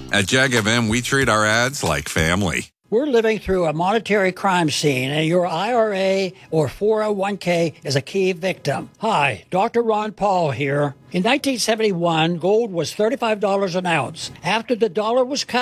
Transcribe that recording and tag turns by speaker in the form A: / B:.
A: At Jag FM, we treat our ads like family.
B: We're living through a monetary crime scene, and your IRA or 401k is a key victim. Hi, Dr. Ron Paul here. In 1971, gold was $35 an ounce. After the dollar was cut